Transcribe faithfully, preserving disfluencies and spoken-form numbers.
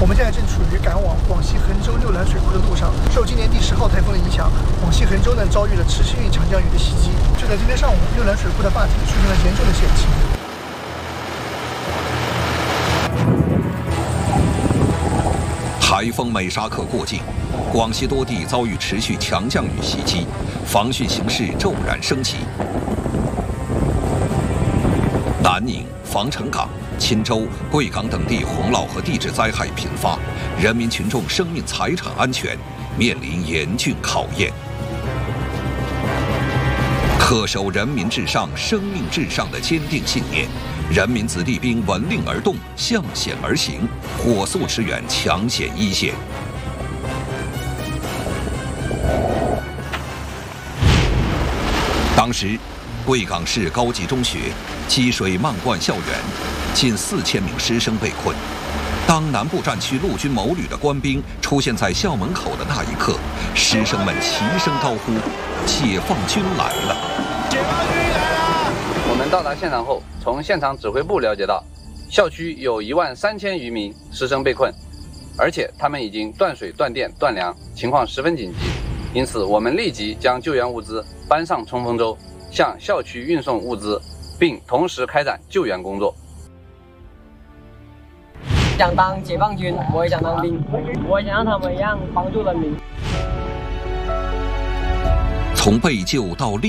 们现在正处于赶往广西衡州六兰水库的路上。受今年第十号台风的影响，广西衡州呢遭遇了持续性强降雨的袭击。就在今天上午，六兰水库的坝体出现了严重的险情。 台风美沙克过境，广西多地遭遇持续强降雨袭击，防汛形势骤然升级。南宁、防城港、钦州、贵港等地洪涝和地质灾害频发，人民群众生命财产安全面临严峻考验。恪守人民至上、生命至上的坚定信念，人民子弟兵闻令而动，向险而行，火速驰援抢险一线。当时，贵港市高级中学积水漫灌校园，近四千名师生被困。当南部战区陆军某旅的官兵出现在校门口的那一刻，师生们齐声高呼：“解放军来了！”解放军来了！ 我们到达现场后，从现场指挥部了解到，校区有一万三千余名师生被困，而且他们已经断水、断电、断粮，情况十分紧急。因此，我们立即将救援物资搬上冲锋舟，向校区运送物资，并同时开展救援工作。 想当解放军，我也想当兵，我想像他们一样帮助人民。 从被救到立